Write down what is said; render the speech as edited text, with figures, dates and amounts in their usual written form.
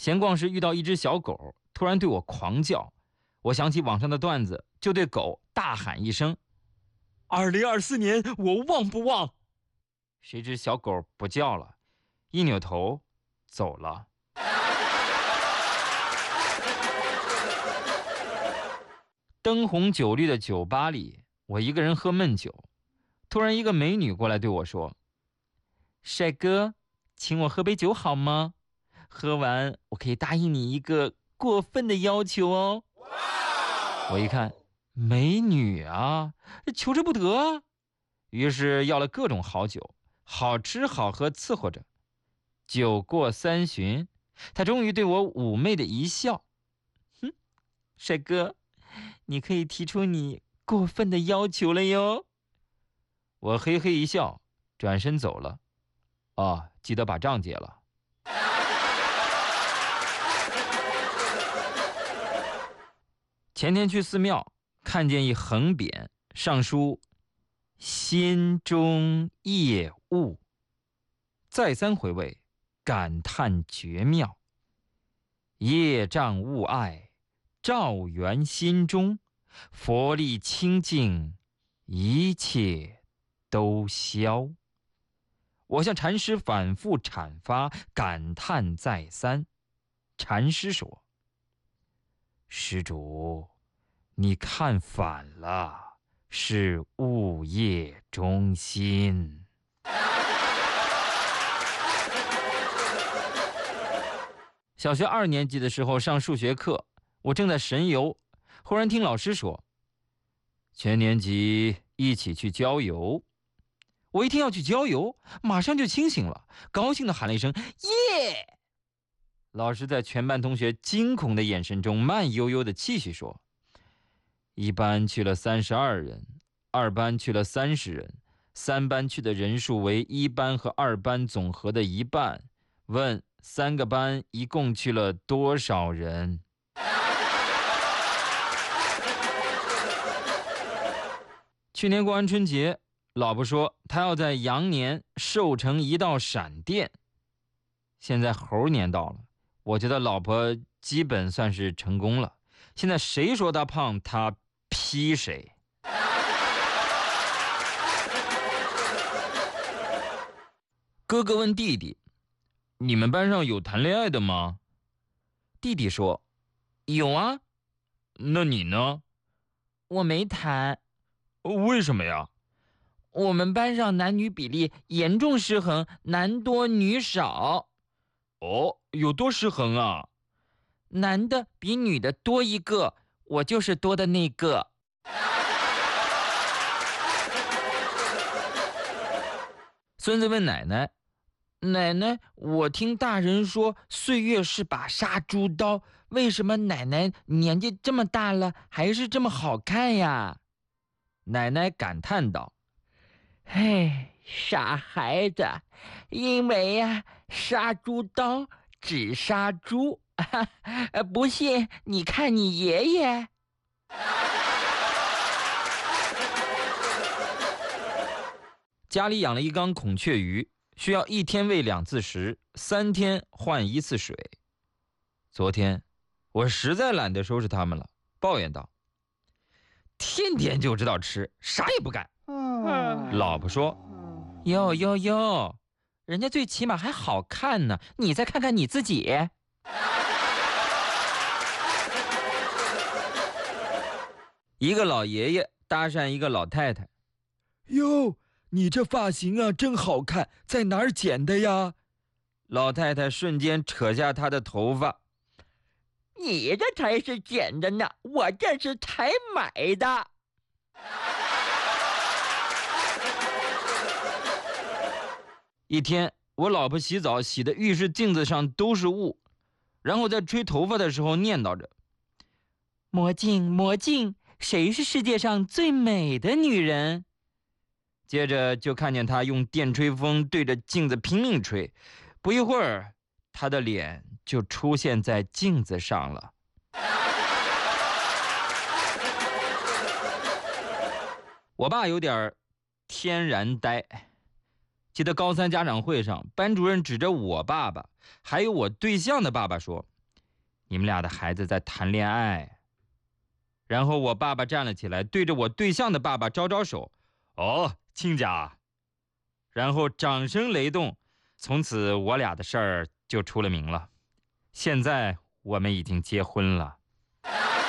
闲逛时遇到一只小狗，突然对我狂叫。我想起网上的段子，就对狗大喊一声：“2024年我旺不旺？”谁知小狗不叫了，一扭头走了。灯红酒绿的酒吧里，我一个人喝闷酒，突然一个美女过来对我说：“帅哥，请我喝杯酒好吗？喝完我可以答应你一个过分的要求哦。”我一看，美女啊，求之不得啊，于是要了各种好酒，好吃好喝伺候着。酒过3巡，她终于对我妩媚的一笑：“哼，帅哥，你可以提出你过分的要求了哟。”我嘿嘿一笑，转身走了。哦，记得把账结了。前天去寺庙，看见一横匾，上书“心中业悟”，再三回味，感叹绝妙。业障物爱，照圆心中，佛力清净，一切都消。我向禅师反复阐发，感叹再三。禅师说：“施主，你看反了，是物业中心。”小学2年级的时候上数学课，我正在神游，忽然听老师说：“全年级一起去郊游。”我一听要去郊游，马上就清醒了，高兴地喊了一声耶。老师在全班同学惊恐的眼神中慢悠悠地继续说：“一班去了32人，2班去了30人，3班去的人数为1班和2班总和的1半。问3个班一共去了多少人？”去年过完春节，老婆说她要在羊年瘦成一道闪电。现在猴年到了，我觉得老婆基本算是成功了。现在谁说她胖，她劈谁。哥哥问弟弟：“你们班上有谈恋爱的吗？”弟弟说：“有啊。”那你呢？我没谈。为什么呀？我们班上男女比例严重失衡，男多女少。哦，有多失衡啊？男的比女的多一个，我就是多的那个。孙子问奶奶：“奶奶，我听大人说岁月是把杀猪刀，为什么奶奶年纪这么大了还是这么好看呀？”奶奶感叹道：“嘿，傻孩子，因为呀，杀猪刀只杀猪，不信你看你爷爷。”家里养了一缸孔雀鱼，需要1天喂2次食，3天换1次水。昨天我实在懒得收拾它们了，抱怨道：“天天就知道吃，啥也不干。”老婆说：“哟，人家最起码还好看呢，你再看看你自己。”一个老爷爷搭讪一个老太太：“哟，你这发型啊真好看，在哪儿剪的呀？”老太太瞬间扯下她的头发：“你这才是剪的呢，我这是才买的。”一天，我老婆洗澡洗的浴室镜子上都是雾，然后在吹头发的时候念叨着：“魔镜魔镜，谁是世界上最美的女人？”接着就看见她用电吹风对着镜子拼命吹，不一会儿，她的脸就出现在镜子上了。我爸有点天然呆。记得高3家长会上，班主任指着我爸爸还有我对象的爸爸说：“ 你们俩的孩子在谈恋爱。然后我爸爸站了起来，对着我对象的爸爸招招手，哦，亲家。然后掌声雷动，从此我俩的事儿就出了名了。现在我们已经结婚了。